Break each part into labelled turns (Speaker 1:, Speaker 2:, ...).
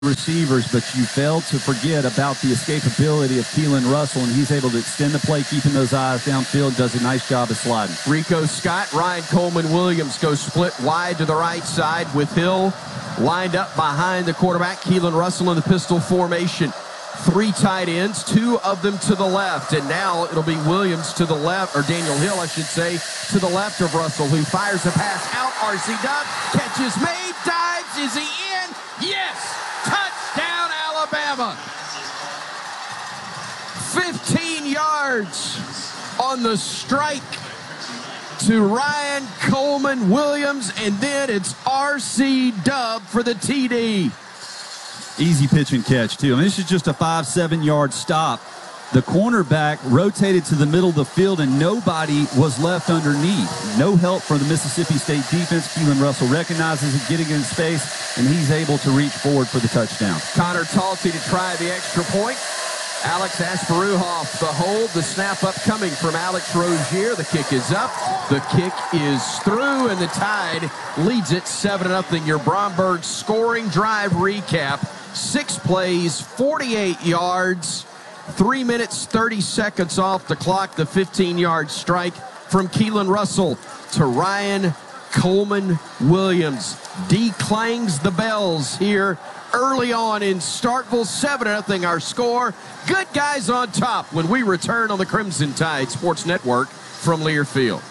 Speaker 1: receivers, but you failed to forget about the escapability of Keelan Russell, and he's able to extend the play, keeping those eyes downfield, does a nice job of sliding.
Speaker 2: Rico Scott, Ryan Coleman-Williams go split wide to the right side with Hill lined up behind the quarterback. Keelan Russell in the pistol formation. 3 tight ends, 2 of them to the left, and now it'll be Williams to the left, or Daniel Hill, I should say, to the left of Russell, who fires a pass out. R.C. Dub, catch is made, dives, is he in? Yes! Touchdown, Alabama! 15 yards on the strike to Ryan Coleman-Williams, and then it's R.C. Dub for the TD.
Speaker 1: Easy pitch and catch, too. I mean, this is just a 5-7 yard stop. The cornerback rotated to the middle of the field, and nobody was left underneath. No help for the Mississippi State defense. Keelan Russell recognizes it, getting in space, and he's able to reach forward for the touchdown.
Speaker 2: Connor Talty to try the extra point. Alex Asparuhoff, the hold, the snap up coming from Alex Rozier. The kick is up, the kick is through, and the Tide leads it 7-0. Your Bromberg scoring drive recap. 6 plays, 48 yards, 3 minutes, 30 seconds off the clock. The 15-yard strike from Keelan Russell to Ryan Coleman-Williams. D clangs the bells here early on in Starkville. 7-0 our score. Good guys on top when we return on the Crimson Tide Sports Network from Learfield.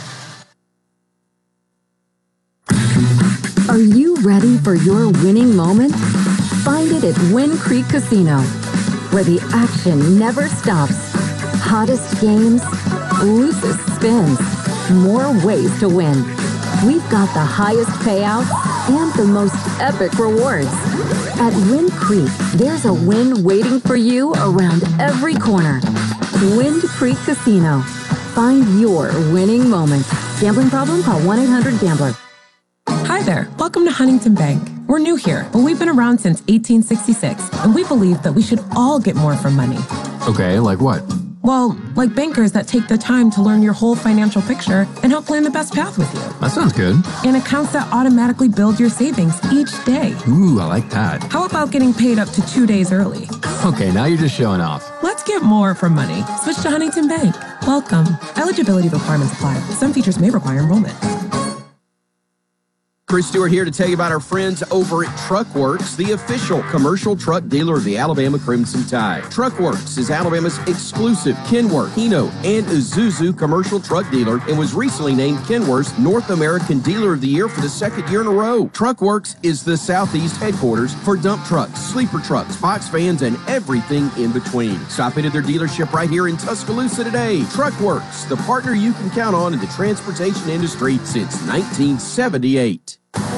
Speaker 3: Are you ready for your winning moment? Find it at Wind Creek Casino, where the action never stops. Hottest games, loosest spins, more ways to win. We've got the highest payouts and the most epic rewards. At Wind Creek, there's a win waiting for you around every corner. Wind Creek Casino. Find your winning moment. Gambling problem? Call 1-800-GAMBLER.
Speaker 4: Hi there. Welcome to Huntington Bank. We're new here, but we've been around since 1866, and we believe that we should all get more from money.
Speaker 5: Okay, like what?
Speaker 4: Well, like bankers that take the time to learn your whole financial picture and help plan the best path with you.
Speaker 5: That sounds good.
Speaker 4: And accounts that automatically build your savings each day.
Speaker 5: Ooh, I like that.
Speaker 4: How about getting paid up to 2 days early?
Speaker 5: Okay, now you're just showing off.
Speaker 4: Let's get more from money. Switch to Huntington Bank. Welcome. Eligibility requirements apply. Some features may require enrollment.
Speaker 2: Chris Stewart here to tell you about our friends over at Truckworks, the official commercial truck dealer of the Alabama Crimson Tide. Truckworks is Alabama's exclusive Kenworth, Hino, and Isuzu commercial truck dealer and was recently named Kenworth's North American Dealer of the Year for the 2nd year in a row. Truckworks is the Southeast headquarters for dump trucks, sleeper trucks, box vans, and everything in between. Stop into their dealership right here in Tuscaloosa today. Truckworks, the partner you can count on in the transportation industry since 1978.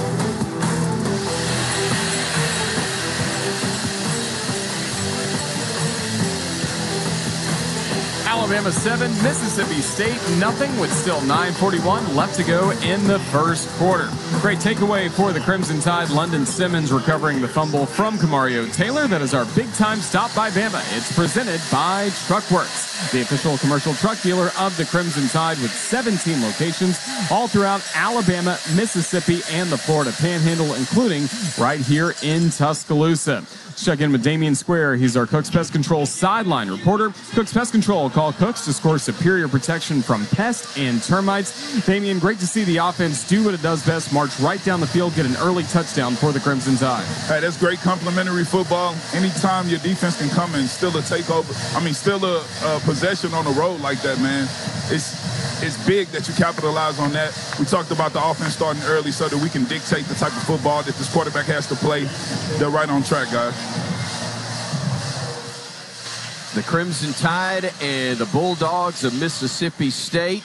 Speaker 6: Alabama 7, Mississippi State nothing, with still 9:41 left to go in the first quarter. Great takeaway for the Crimson Tide. London Simmons recovering the fumble from Kamario Taylor. That is our big-time stop by Bama. It's presented by Truckworks, the official commercial truck dealer of the Crimson Tide, with 17 locations all throughout Alabama, Mississippi, and the Florida Panhandle, including right here in Tuscaloosa. Let's check in with Damian Square. He's our Cooks Pest Control sideline reporter. Cooks Pest Control. Call Cooks to score superior protection from pests and termites. Damian, great to see the offense do what it does best, march right down the field, get an early touchdown for the Crimson Tide.
Speaker 7: Hey, that's great complimentary football. Anytime your defense can come and steal a takeover, steal a possession on the road like that, man, it's big that you capitalize on that. We talked about the offense starting early so that we can dictate the type of football that this quarterback has to play. They're right on track, guys.
Speaker 2: The Crimson Tide and the Bulldogs of Mississippi State.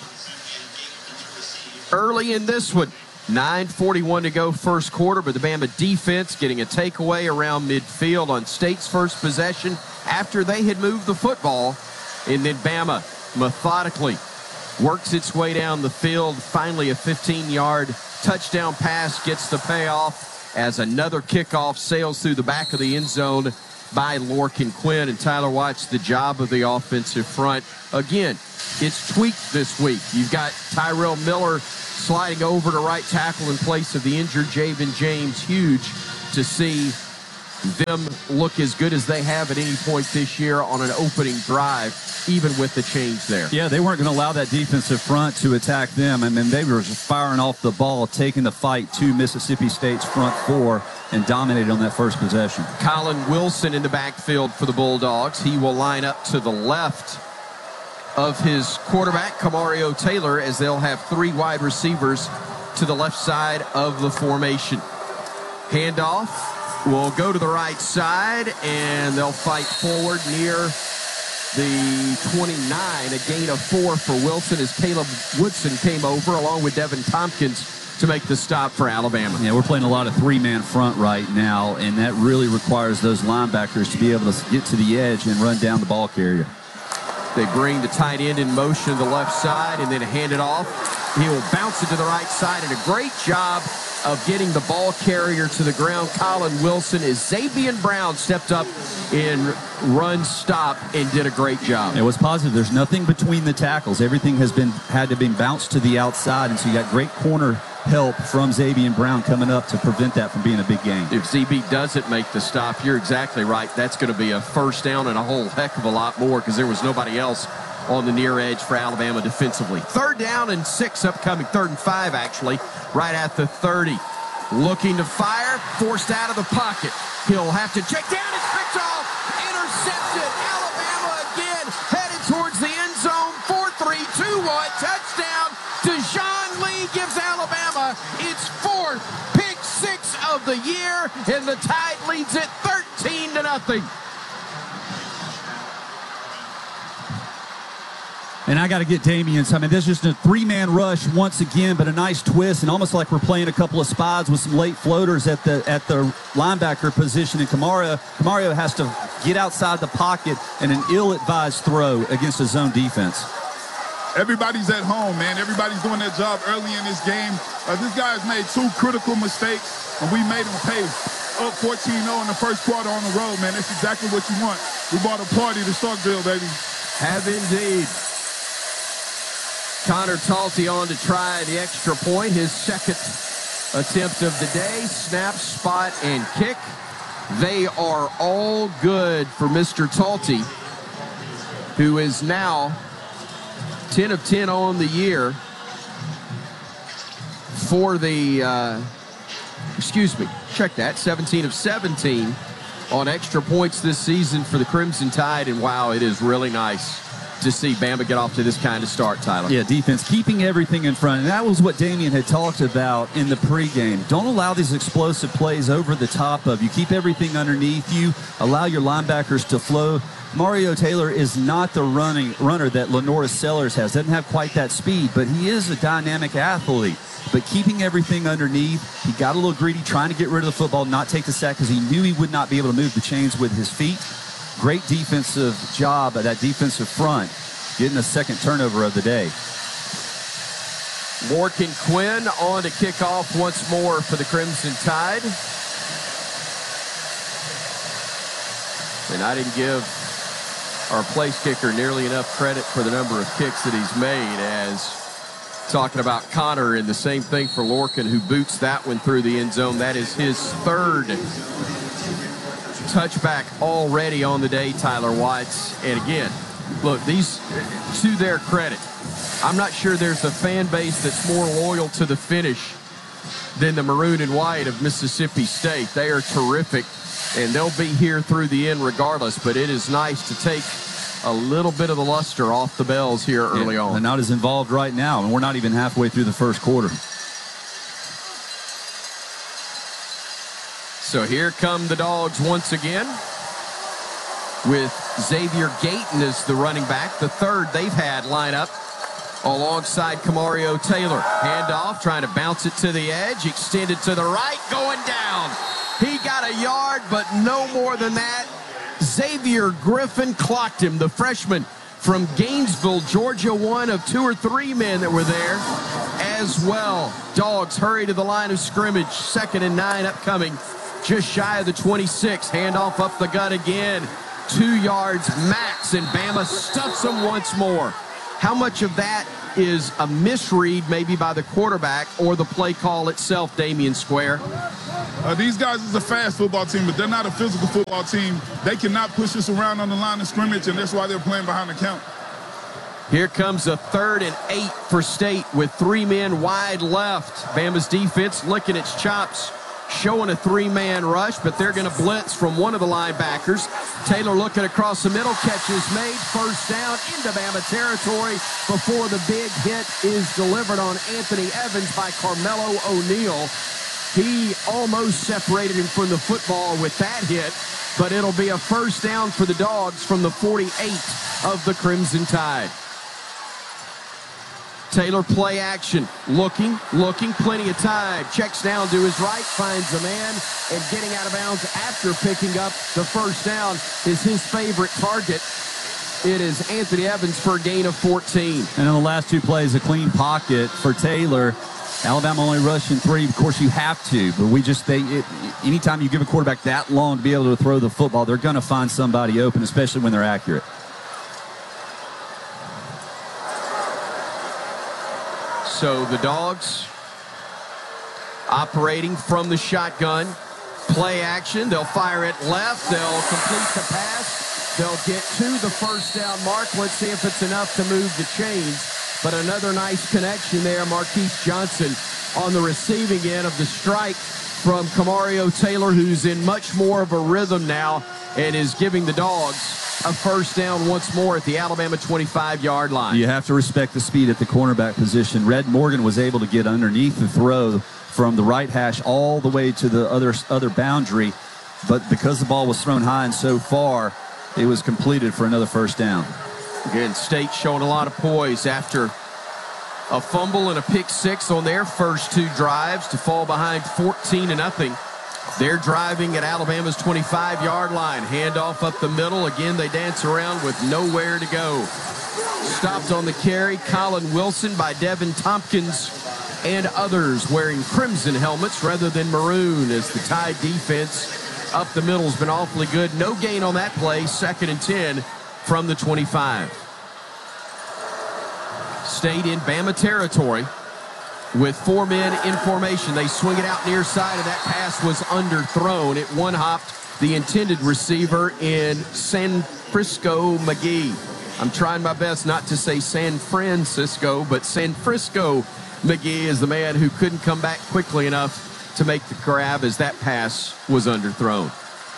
Speaker 2: Early in this one, 9:41 to go first quarter, but the Bama defense getting a takeaway around midfield on State's first possession after they had moved the football. And then Bama methodically works its way down the field. Finally, a 15-yard touchdown pass gets the payoff as another kickoff sails through the back of the end zone by Lorcan Quinn. And Tyler, watch the job of the offensive front. Again, it's tweaked this week. You've got Tyrell Miller sliding over to right tackle in place of the injured Javen James. Huge to see them look as good as they have at any point this year on an opening drive, even with the change there.
Speaker 1: Yeah, they weren't going to allow that defensive front to attack them. I mean, they were just firing off the ball, taking the fight to Mississippi State's front four and dominated on that first possession.
Speaker 2: Colin Wilson in the backfield for the Bulldogs. He will line up to the left of his quarterback, Kamario Taylor, as they'll have 3 wide receivers to the left side of the formation. Handoff will go to the right side, and they'll fight forward near the 29. A gain of 4 for Wilson as Caleb Woodson came over along with Devin Tompkins to make the stop for Alabama.
Speaker 1: Yeah, we're playing a lot of 3-man front right now, and that really requires those linebackers to be able to get to the edge and run down the ball carrier.
Speaker 2: They bring the tight end in motion to the left side and then hand it off. He will bounce it to the right side, and a great job of getting the ball carrier to the ground. Colin Wilson as Xavier Brown stepped up in run stop and did a great job.
Speaker 1: It was positive. There's nothing between the tackles. Everything had to be bounced to the outside, and so you got great corner help from Xavier Brown coming up to prevent that from being a big gain.
Speaker 2: If ZB doesn't make the stop, you're exactly right. That's going to be a first down and a whole heck of a lot more because there was nobody else on the near edge for Alabama defensively. 3rd down and 6 upcoming, 3rd and 5 actually, right at the 30. Looking to fire, forced out of the pocket. He'll have to check down, it's picked off, intercepted. Alabama again, headed towards the end zone, 4-3, 2-1, touchdown. Deshaun Lee gives Alabama its 4th pick 6 of the year, and the Tide leads it 13-0.
Speaker 1: And I got to get Damian. I mean, there's just a 3-man rush once again, but a nice twist, and almost like we're playing a couple of spies with some late floaters at the linebacker position. And Kamario has to get outside the pocket and an ill-advised throw against a zone defense.
Speaker 7: Everybody's at home, man. Everybody's doing their job early in this game. This guy has made 2 critical mistakes, and we made him pay. Up 14-0 in the first quarter on the road, man. That's exactly what you want. We brought a party to Starkville, baby.
Speaker 2: Have indeed. Connor Talty on to try the extra point, his 2nd attempt of the day. Snap, spot, and kick. They are all good for Mr. Talty, who is now 10 of 10 on the year for the, 17 of 17 on extra points this season for the Crimson Tide. And wow, it is really nice to see Bama get off to this kind of start, Tyler.
Speaker 1: Yeah, defense, keeping everything in front. And that was what Damian had talked about in the pregame. Don't allow these explosive plays over the top of you. Keep everything underneath you. Allow your linebackers to flow. Mario Taylor is not the runner that Lenoris Sellers has. Doesn't have quite that speed, but he is a dynamic athlete. But keeping everything underneath, he got a little greedy, trying to get rid of the football, not take the sack, because he knew he would not be able to move the chains with his feet. Great defensive job at that defensive front, getting the 2nd turnover of the day.
Speaker 2: Morgan Quinn on to kick off once more for the Crimson Tide. And I didn't give our place kicker nearly enough credit for the number of kicks that he's made, as talking about Connor, and the same thing for Lorcan, who boots that one through the end zone. That is his 3rd touchback already on the day, Tyler Watts. And again, look, these, to their credit, I'm not sure there's a fan base that's more loyal to the finish than the maroon and white of Mississippi State. They are terrific, and they'll be here through the end regardless, but it is nice to take a little bit of the luster off the Bells here early on.
Speaker 1: They're not as involved right now, and we're not even halfway through the first quarter.
Speaker 2: So here come the Dogs once again with Xavier Gayton as the running back, the 3rd they've had line up alongside Kamario Taylor. Handoff, trying to bounce it to the edge, extended to the right, going down. He got a yard, but no more than that. Xavier Griffin clocked him, the freshman from Gainesville, Georgia, one of 2 or 3 men that were there as well. Dogs hurry to the line of scrimmage, 2nd and 9 upcoming, just shy of the 26. Handoff up the gut again, 2 yards max, and Bama stuffs them once more. How much of that is a misread maybe by the quarterback or the play call itself, Damian Square?
Speaker 7: These guys is a fast football team, but they're not a physical football team. They cannot push us around on the line of scrimmage, and that's why they're playing behind the count.
Speaker 2: Here comes a 3rd and 8 for State with 3 men wide left. Bama's defense licking its chops, showing a 3-man rush, but they're going to blitz from one of the linebackers. Taylor looking across the middle, catch is made, first down into Bama territory before the big hit is delivered on Anthony Evans by Carmelo O'Neal. He almost separated him from the football with that hit, but it'll be a first down for the Dogs from the 48 of the Crimson Tide. Taylor play action, looking, plenty of time. Checks down to his right, finds a man, and getting out of bounds after picking up the first down is his favorite target. It is Anthony Evans for a gain of 14.
Speaker 1: And in the last 2 plays, a clean pocket for Taylor. Alabama only rushing 3. Of course, you have to, but we just think anytime you give a quarterback that long to be able to throw the football, they're going to find somebody open, especially when they're accurate.
Speaker 2: So the Dogs operating from the shotgun. Play action. They'll fire it left. They'll complete the pass. They'll get to the first down mark. Let's see if it's enough to move the chains. But another nice connection there. Marquise Johnson on the receiving end of the strike from Camario Taylor, who's in much more of a rhythm now and is giving the Dogs a first down once more at the Alabama 25-yard line.
Speaker 1: You have to respect the speed at the cornerback position. Red Morgan was able to get underneath the throw from the right hash all the way to the other boundary, but because the ball was thrown high and so far, it was completed for another first down.
Speaker 2: Again, State showing a lot of poise after a fumble and a pick 6 on their first 2 drives to fall behind 14-0. They're driving at Alabama's 25-yard line. Handoff up the middle. Again, they dance around with nowhere to go. Stopped on the carry, Colin Wilson by Devin Tompkins and others wearing crimson helmets rather than maroon, as the Tide defense up the middle has been awfully good. No gain on that play. 2nd and 10 from the 25. State in Bama territory with 4 men in formation. They swing it out near side, and that pass was underthrown. It one-hopped the intended receiver in San Frisco McGee. I'm trying my best not to say San Francisco, but San Frisco McGee is the man who couldn't come back quickly enough to make the grab as that pass was underthrown.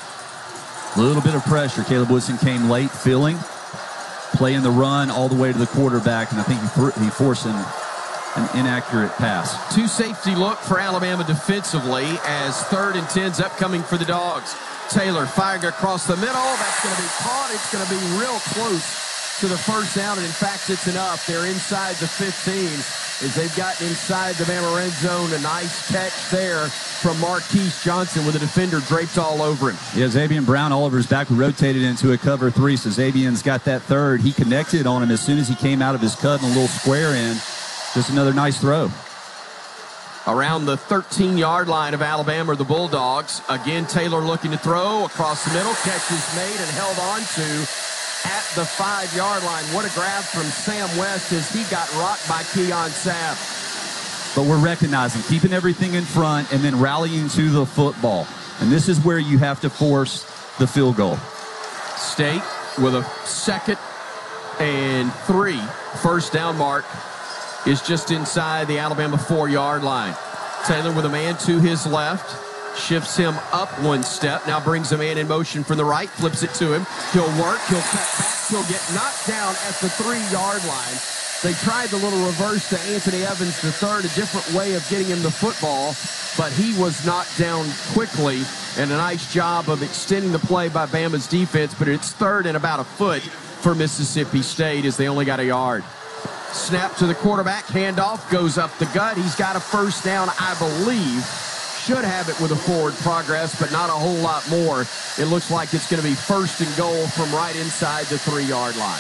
Speaker 1: A little bit of pressure. Caleb Woodson came late, filling, playing the run all the way to the quarterback, and I think he forced an inaccurate pass.
Speaker 2: 2 safety look for Alabama defensively as 3rd and 10's upcoming for the Dogs. Taylor firing across the middle. That's going to be caught. It's going to be real close to the first down, and in fact, it's enough. They're inside the 15 as they've gotten inside the Bama red zone. A nice catch there from Marquise Johnson with a defender draped all over him.
Speaker 1: Yeah, Xavier Brown, Oliver's back, rotated into a cover 3, so Xavier's got that 3rd. He connected on him as soon as he came out of his cut in a little square in. Just another nice throw.
Speaker 2: Around the 13-yard line of Alabama are the Bulldogs. Again, Taylor looking to throw across the middle. Catch is made and held on to at the 5-yard line. What a grab from Sam West as he got rocked by Keon Sabb.
Speaker 1: But we're recognizing, keeping everything in front and then rallying to the football. And this is where you have to force the field goal.
Speaker 2: State with a 2nd and 3 first down mark is just inside the Alabama 4-yard line. Taylor with a man to his left, shifts him up 1 step, now brings a man in motion from the right, flips it to him. He'll work, he'll cut back, he'll get knocked down at the 3-yard line. They tried the little reverse to Anthony Evans III, a different way of getting him the football, but he was knocked down quickly, and a nice job of extending the play by Bama's defense, but it's 3rd and about a foot for Mississippi State as they only got a yard. Snap to the quarterback, handoff, goes up the gut. He's got a first down, I believe. Should have it with a forward progress, but not a whole lot more. It looks like it's going to be 1st and goal from right inside the 3-yard line.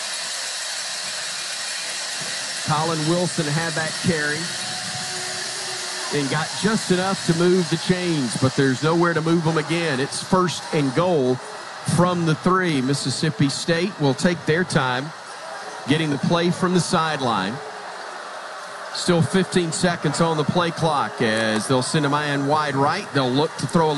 Speaker 2: Colin Wilson had that carry and got just enough to move the chains, but there's nowhere to move them again. It's 1st and goal from the 3. Mississippi State will take their time getting the play from the sideline. Still 15 seconds on the play clock as they'll send a man wide right. They'll look to throw a